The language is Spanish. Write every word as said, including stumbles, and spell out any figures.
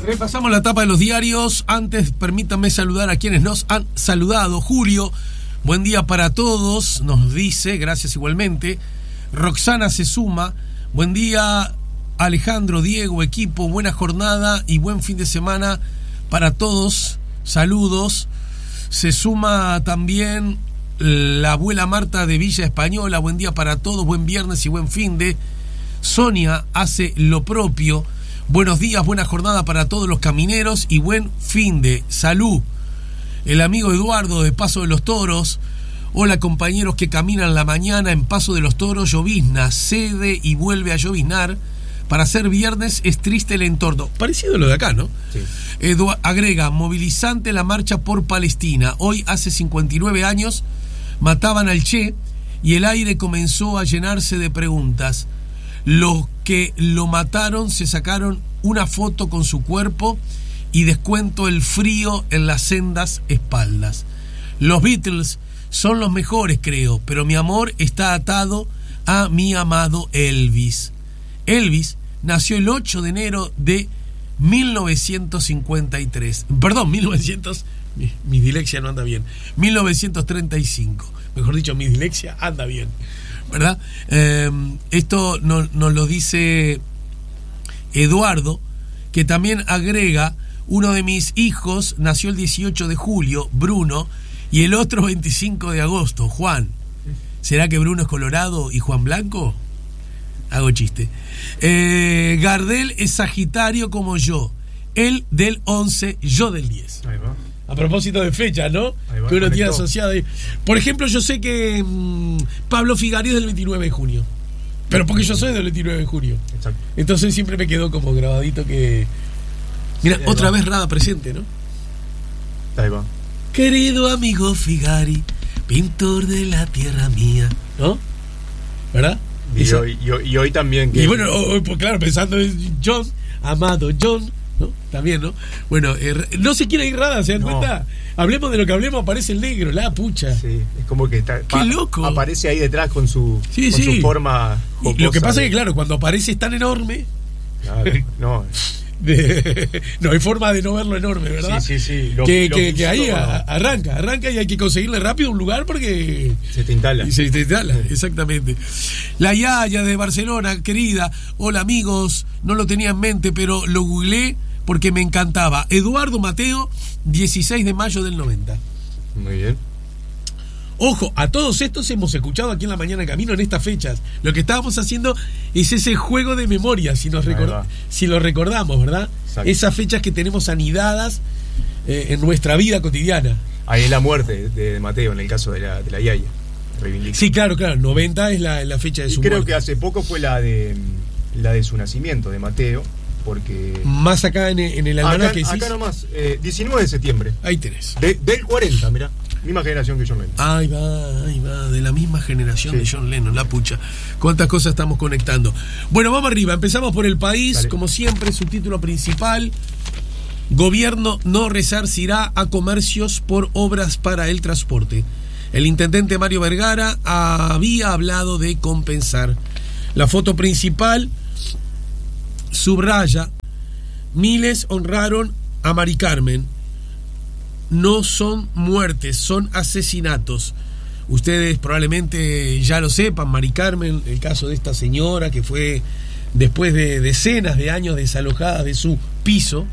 Repasamos la tapa de los diarios. Antes, permítanme saludar a quienes nos han saludado. Julio, buen día para todos, nos dice, gracias igualmente. Roxana se suma, buen día Alejandro, Diego, equipo, buena jornada y buen fin de semana para todos, saludos. Se suma también la abuela Marta de Villa Española, buen día para todos, buen viernes y buen fin de. Sonia hace lo propio, buenos días, buena jornada para todos los camineros y buen fin de. Salud. El amigo Eduardo de Paso de los Toros, hola compañeros que caminan la mañana en Paso de los Toros, llovizna, cede y vuelve a lloviznar. Para ser viernes es triste el entorno. Parecido a lo de acá, ¿no? Sí. Edu- agrega, movilizante la marcha por Palestina. Hoy hace cincuenta y nueve años mataban al Che y el aire comenzó a llenarse de preguntas. Los que lo mataron se sacaron una foto con su cuerpo y descuento el frío en las sendas espaldas. Los Beatles son los mejores, creo, pero mi amor está atado a mi amado Elvis. Elvis nació el ocho de enero de mil novecientos cincuenta y tres. Perdón, mil novecientos... Mi, mi dilexia no anda bien. mil novecientos treinta y cinco. Mejor dicho, mi dilexia anda bien. ¿Verdad? Eh, esto nos no lo dice Eduardo, que también agrega, uno de mis hijos nació el dieciocho de julio, Bruno, y el otro veinticinco de agosto, Juan. ¿Será que Bruno es colorado y Juan blanco? Hago chiste. Eh, Gardel es Sagitario como yo. Él del once, yo del diez. Ahí va. A propósito de fecha, ¿no? Ahí va, que uno tiene conectó. asociado ahí. Por ejemplo, yo sé que mmm, Pablo Figari es del veintinueve de junio. Pero porque yo soy del veintinueve de julio. Exacto. Entonces siempre me quedó como grabadito que... Mira, Sí, otra va. vez Rada presente, ¿no? Ahí va. Querido amigo Figari, pintor de la tierra mía, ¿no? ¿Verdad? Y Esa- hoy, y, hoy, y hoy también que... Y bueno, hoy, pues claro, pensando en John, amado John, ¿no? También, ¿no? Bueno, eh, no se quiere ir Rada, ¿se dan No. cuenta? Hablemos de lo que hablemos, aparece el negro, la pucha. Sí, es como que está, ¡Qué loco! aparece ahí detrás con su, Sí, con sí. su forma Y lo que jocosa pasa de- es que, claro, cuando aparece es tan enorme, Claro, no, de- no hay forma de no verlo enorme, ¿verdad? sí, sí, sí. Lo- que lo que, que ahí físico, a- no. arranca, arranca y hay que conseguirle rápido un lugar porque... se te instala. Y se te instala, exactamente. La Yaya de Barcelona, querida, hola amigos, no lo tenía en mente, pero lo googleé porque me encantaba. Eduardo Mateo, dieciséis de mayo del noventa. Muy bien. Ojo, a todos estos hemos escuchado aquí en La Mañana en Camino en estas fechas. Lo que estábamos haciendo es ese juego de memoria, si nos Ahí record- va. si lo recordamos, ¿verdad? Exacto. Esas fechas que tenemos anidadas eh, en nuestra vida cotidiana. Ahí es la muerte de Mateo en el caso de la, de la Yaya. Reivindica. Sí, claro, claro, noventa es la, la fecha de Y su creo muerte. que hace poco fue la de la de su nacimiento, de Mateo, porque... Más acá en, en el Acá, almanaque, acá decís. nomás, eh, diecinueve de septiembre. Ahí tenés. De, del cuarenta, mirá. Misma generación que John Lennon. Ahí va, ahí va, de la misma generación Sí. de John Lennon, la pucha. ¿Cuántas cosas estamos conectando? Bueno, vamos arriba, empezamos por El País, Dale. como siempre, su título principal. Gobierno no resarcirá a comercios por obras para el transporte. El intendente Mario Vergara había hablado de compensar. La foto principal subraya, miles honraron a Mari Carmen. No son muertes, son asesinatos. Ustedes probablemente ya lo sepan, Mari Carmen, el caso de esta señora que fue después de decenas de años desalojada de su piso,